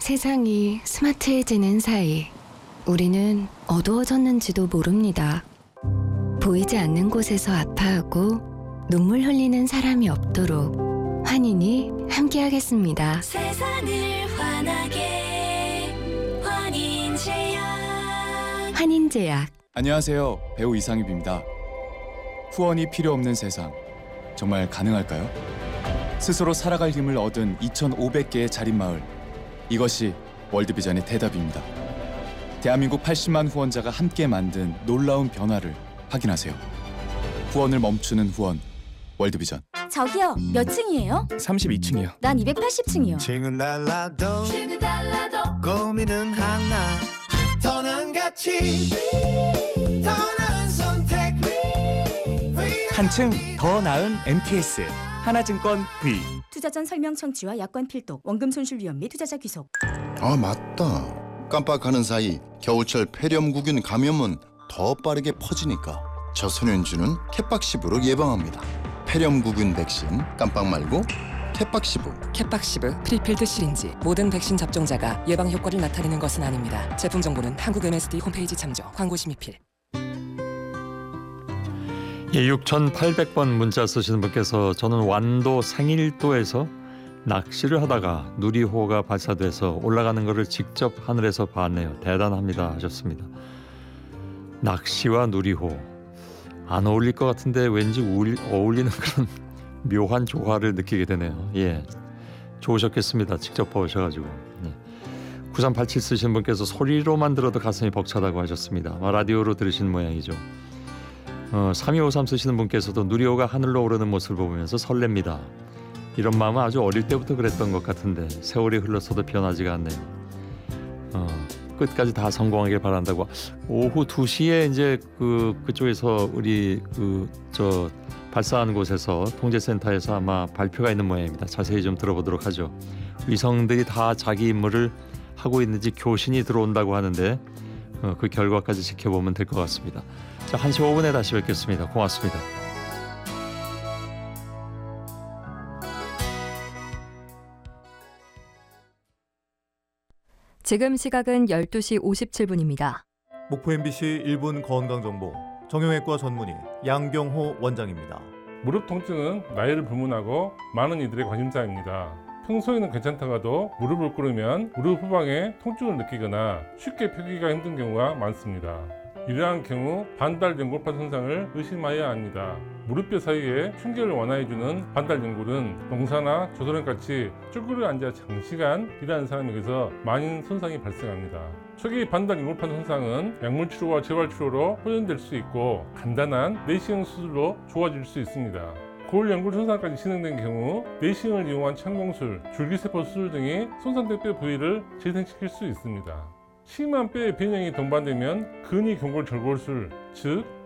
세상이 스마트해지는 사이 우리는 어두워졌는지도 모릅니다. 보이지 않는 곳에서 아파하고 눈물 흘리는 사람이 없도록 환인이 함께하겠습니다. 세상을 환하게 환인제약. 환인제약. 안녕하세요. 배우 이상엽입니다. 후원이 필요 없는 세상, 정말 가능할까요? 스스로 살아갈 힘을 얻은 2,500개의 자립마을, 이것이 월드비전의 대답입니다. 대한민국 80만 후원자가 함께 만든 놀라운 변화를 확인하세요. 후원을 멈추는 후원, 월드비전. 저기요, 몇 층이에요? 32층이요. 난 280층이요. 층은 달라도 고민은 하나. 더 나은 가치, 더 나은 선택. 한층 더 나은 MTS 하나증권 V. 투자 전 설명 청취와 약관 필독, 원금 손실 위험 및 투자자 귀속. 아 맞다. 깜빡하는 사이 겨울철 폐렴구균 감염은 더 빠르게 퍼지니까 저소년주는 캣박시브로 예방합니다. 폐렴구균 백신 깜빡 말고 캣박시브. 캣박시브 프리필드 시린지 모든 백신 접종자가 예방 효과를 나타내는 것은 아닙니다. 제품 정보는 한국 MSD 홈페이지 참조. 광고 심의필. 6,800번 문자 쓰시는 분께서 저는 완도 상일도에서 낚시를 하다가 누리호가 발사돼서 올라가는 것을 직접 하늘에서 봤네요. 대단합니다 하셨습니다. 낚시와 누리호 안 어울릴 것 같은데 왠지 어울리는 그런 묘한 조화를 느끼게 되네요. 예, 좋으셨겠습니다. 직접 보셔가지고. 예. 9387 쓰신 분께서 소리로만 들어도 가슴이 벅차다고 하셨습니다. 라디오로 들으신 모양이죠. 3253 쓰시는 분께서도 누리호가 하늘로 오르는 모습을 보면서 설렙니다. 이런 마음은 아주 어릴 때부터 그랬던 것 같은데 세월이 흘러서도 변하지가 않네요. 끝까지 다 성공하길 바란다고. 오후 2시에 이제 그쪽에서 우리 발사한 곳에서 통제센터에서 아마 발표가 있는 모양입니다. 자세히 좀 들어보도록 하죠. 위성들이 다 자기 임무를 하고 있는지 교신이 들어온다고 하는데 그 결과까지 지켜보면 될 것 같습니다. 자, 1시 5분에 다시 뵙겠습니다. 고맙습니다. 지금 시각은 12시 57분입니다. 목포 MBC 1분 건강정보 정형외과 전문의 양경호 원장입니다. 무릎 통증은 나이를 불문하고 많은 이들의 관심사입니다. 평소에는 괜찮다가도 무릎을 꿇으면 무릎 후방에 통증을 느끼거나 쉽게 펴기가 힘든 경우가 많습니다. 이러한 경우 반달 연골판 손상을 의심해야 합니다. 무릎뼈 사이에 충격을 완화해주는 반달 연골은 농사나 조선원같이 쭈그려 앉아 장시간 일하는 사람에게서 많은 손상이 발생합니다. 초기 반달 연골판 손상은 약물 치료와 재활 치료로 호전될 수 있고 간단한 내시경 수술로 좋아질 수 있습니다. 고울 연골 손상까지 진행된 경우 내시경을 이용한 창공술, 줄기세포 수술 등이 손상된 뼈 부위를 재생시킬 수 있습니다. 심한 뼈의 변형이 동반되면 근위 경골 절골술, 즉